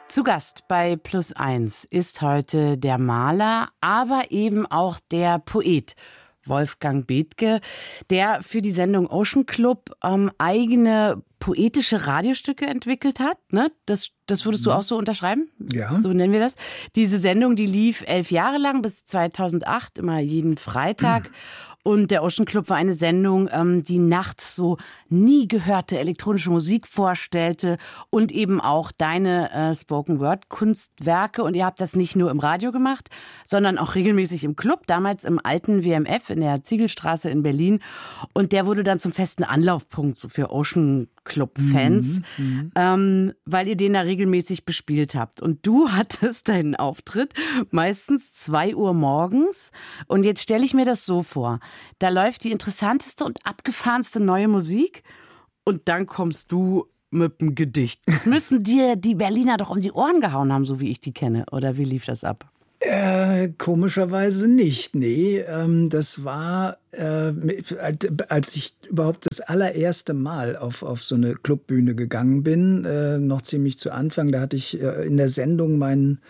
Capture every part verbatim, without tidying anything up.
Zu Gast bei Plus eins ist heute der Maler, aber eben auch der Poet Wolfgang Bethge, der für die Sendung Ocean Club ähm, eigene poetische Radiostücke entwickelt hat. Ne? Das, das würdest du auch so unterschreiben? Ja. So nennen wir das. Diese Sendung, die lief elf Jahre lang bis zweitausendacht, immer jeden Freitag. Und der Ocean Club war eine Sendung, ähm, die nachts so nie gehörte elektronische Musik vorstellte und eben auch deine äh, Spoken-Word-Kunstwerke. Und ihr habt das nicht nur im Radio gemacht, sondern auch regelmäßig im Club, damals im alten W M F in der Ziegelstraße in Berlin. Und der wurde dann zum festen Anlaufpunkt so für Ocean Club-Fans, mhm, ähm, weil ihr den da regelmäßig bespielt habt. Und du hattest deinen Auftritt meistens zwei Uhr morgens. Und jetzt stelle ich mir das so vor. Da läuft die interessanteste und abgefahrenste neue Musik und dann kommst du mit einem Gedicht. Das müssen dir die Berliner doch um die Ohren gehauen haben, so wie ich die kenne. Oder wie lief das ab? Äh, komischerweise nicht, nee. Ähm, das war, äh, als ich überhaupt das allererste Mal auf, auf so eine Clubbühne gegangen bin, äh, noch ziemlich zu Anfang, da hatte ich äh, in der Sendung meinen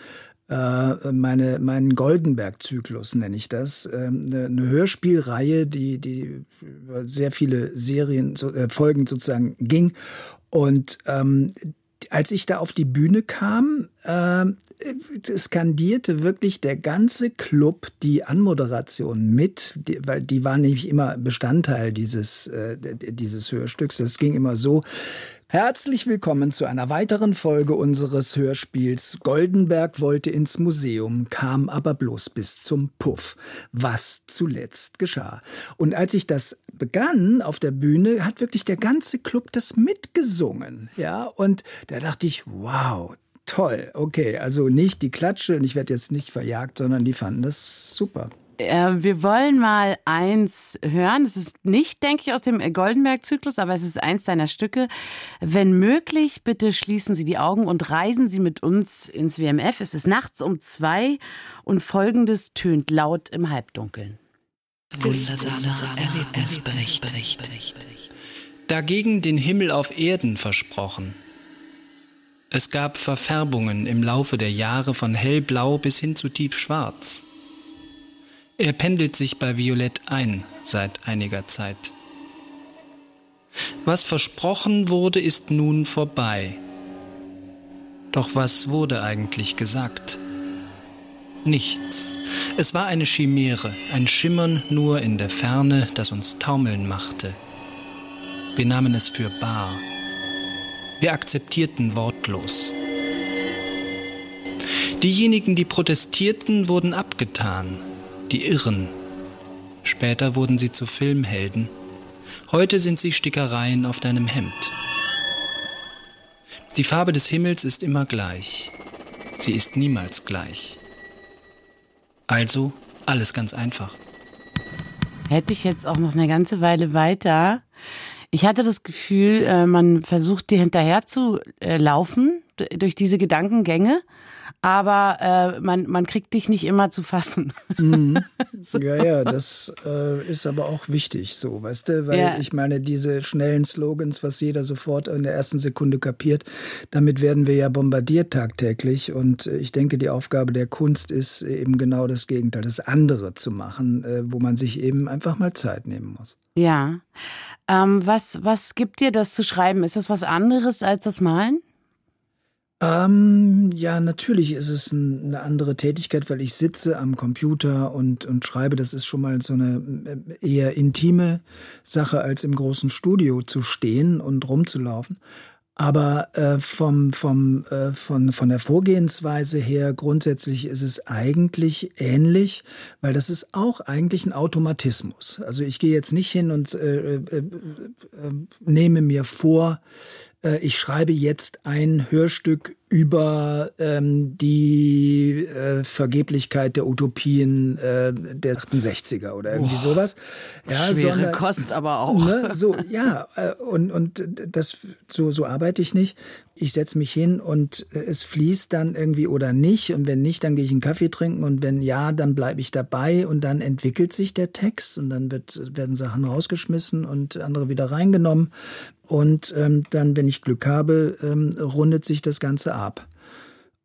Meine, meinen Goldenberg-Zyklus, nenne ich das. Eine, eine Hörspielreihe, die, die über sehr viele Serien, äh, Folgen sozusagen ging. Und ähm, als ich da auf die Bühne kam, äh, skandierte wirklich der ganze Club die Anmoderation mit, die, weil die war nämlich immer Bestandteil dieses, äh, dieses Hörstücks. Das ging immer so: Herzlich willkommen zu einer weiteren Folge unseres Hörspiels Goldenberg wollte ins Museum, kam aber bloß bis zum Puff. Was zuletzt geschah. Und als ich das begann auf der Bühne, hat wirklich der ganze Club das mitgesungen. Ja, und da dachte ich, wow, toll. Okay, also nicht die Klatsche und ich werde jetzt nicht verjagt, sondern die fanden das super. Wir wollen mal eins hören. Es ist nicht, denke ich, aus dem Goldenberg-Zyklus, aber es ist eins deiner Stücke. Wenn möglich, bitte schließen Sie die Augen und reisen Sie mit uns ins W M F. Es ist nachts um zwei und Folgendes tönt laut im Halbdunkeln. Wundersame Erlebnisbericht. Dagegen den Himmel auf Erden versprochen. Es gab Verfärbungen im Laufe der Jahre von hellblau bis hin zu tiefschwarz. Er pendelt sich bei Violett ein seit einiger Zeit. Was versprochen wurde, ist nun vorbei. Doch was wurde eigentlich gesagt? Nichts. Es war eine Chimäre, ein Schimmern nur in der Ferne, das uns taumeln machte. Wir nahmen es für bar. Wir akzeptierten wortlos. Diejenigen, die protestierten, wurden abgetan. Die Irren. Später wurden sie zu Filmhelden. Heute sind sie Stickereien auf deinem Hemd. Die Farbe des Himmels ist immer gleich. Sie ist niemals gleich. Also alles ganz einfach. Hätte ich jetzt auch noch eine ganze Weile weiter. Ich hatte das Gefühl, man versucht dir hinterher zu laufen durch diese Gedankengänge. Aber äh, man, man kriegt dich nicht immer zu fassen. Mhm. So. Ja, ja, das äh, ist aber auch wichtig, so, weißt du? Weil ja. Ich meine, diese schnellen Slogans, was jeder sofort in der ersten Sekunde kapiert, damit werden wir ja bombardiert tagtäglich. Und ich denke, die Aufgabe der Kunst ist eben genau das Gegenteil, das andere zu machen, äh, wo man sich eben einfach mal Zeit nehmen muss. Ja. Ähm, was, was gibt dir das zu schreiben? Ist das was anderes als das Malen? Ähm, ja, natürlich ist es ein, eine andere Tätigkeit, weil ich sitze am Computer und, und schreibe. Das ist schon mal so eine eher intime Sache, als im großen Studio zu stehen und rumzulaufen. Aber äh, vom, vom, äh, von, von der Vorgehensweise her grundsätzlich ist es eigentlich ähnlich, weil das ist auch eigentlich ein Automatismus. Also ich gehe jetzt nicht hin und äh, äh, äh, nehme mir vor, ich schreibe jetzt ein Hörstück über ähm, die äh, Vergeblichkeit der Utopien äh, der achtundsechziger oder irgendwie oh, sowas. Ja, schwere sondern, Kost aber auch. Ne, so, ja, äh, und, und das, so, so arbeite ich nicht. Ich setze mich hin und äh, es fließt dann irgendwie oder nicht. Und wenn nicht, dann gehe ich einen Kaffee trinken. Und wenn ja, dann bleibe ich dabei. Und dann entwickelt sich der Text. Und dann wird, werden Sachen rausgeschmissen und andere wieder reingenommen. Und ähm, dann, wenn ich Glück habe, ähm, rundet sich das Ganze ab.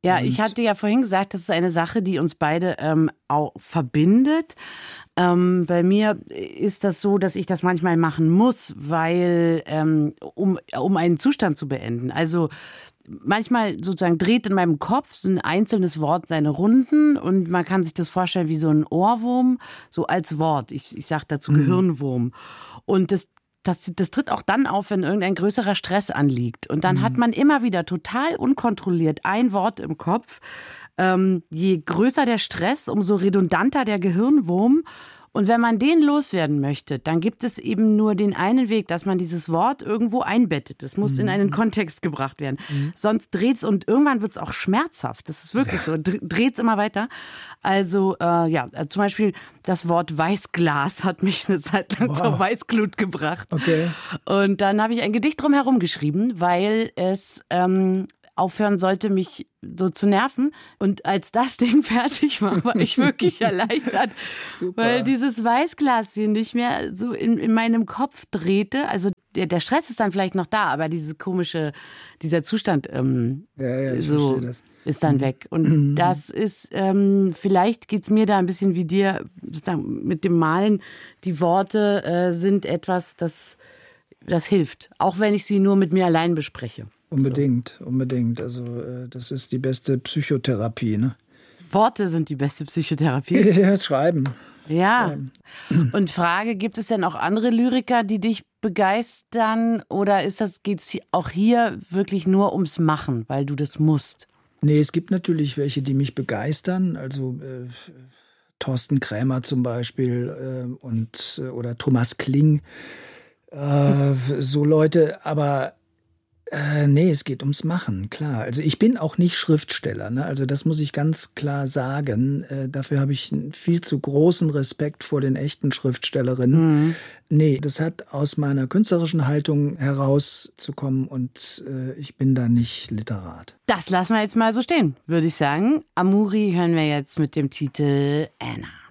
Ja, Und ich hatte ja vorhin gesagt, das ist eine Sache, die uns beide ähm, auch verbindet. Ähm, bei mir ist das so, dass ich das manchmal machen muss, weil ähm, um, um einen Zustand zu beenden. Also manchmal sozusagen dreht in meinem Kopf so ein einzelnes Wort seine Runden und man kann sich das vorstellen wie so ein Ohrwurm, so als Wort. Ich, ich sage dazu mhm. Gehirnwurm. Und das Das, das tritt auch dann auf, wenn irgendein größerer Stress anliegt. Und dann mhm. hat man immer wieder total unkontrolliert ein Wort im Kopf. Ähm, je größer der Stress, umso redundanter der Gehirnwurm. Und wenn man den loswerden möchte, dann gibt es eben nur den einen Weg, dass man dieses Wort irgendwo einbettet. Das muss mhm. in einen Kontext gebracht werden. Mhm. Sonst dreht's und irgendwann wird's auch schmerzhaft. Das ist wirklich ja. so. Dreht's immer weiter. Also äh, ja, zum Beispiel das Wort Weißglas hat mich eine Zeit lang wow. zur Weißglut gebracht. Okay. Und dann habe ich ein Gedicht drum herum geschrieben, weil es ähm, aufhören sollte, mich so zu nerven. Und als das Ding fertig war, war ich wirklich erleichtert, Super. Weil dieses Weißglas hier nicht mehr so in, in meinem Kopf drehte. Also der, der Stress ist dann vielleicht noch da, aber dieses komische, dieser Zustand ähm, ja, ja, ich so das. ist dann weg. Und mhm. das ist, ähm, vielleicht geht's mir da ein bisschen wie dir, sozusagen mit dem Malen. Die Worte äh, sind etwas, das, das hilft, auch wenn ich sie nur mit mir allein bespreche. Unbedingt, so. unbedingt. Also das ist die beste Psychotherapie, ne? Worte sind die beste Psychotherapie? Ja, schreiben. Ja. Schreiben. Und Frage, gibt es denn auch andere Lyriker, die dich begeistern? Oder ist das, geht's auch hier wirklich nur ums Machen, weil du das musst? Nee, es gibt natürlich welche, die mich begeistern. Also äh, Thorsten Krämer zum Beispiel äh, und, oder Thomas Kling. Äh, so Leute, aber Äh, nee, es geht ums Machen, klar. Also ich bin auch nicht Schriftsteller, ne? Also das muss ich ganz klar sagen. Äh, dafür habe ich einen viel zu großen Respekt vor den echten Schriftstellerinnen. Mhm. Nee, das hat aus meiner künstlerischen Haltung herauszukommen und äh, ich bin da nicht Literat. Das lassen wir jetzt mal so stehen, würde ich sagen. Amoury hören wir jetzt mit dem Titel Anna.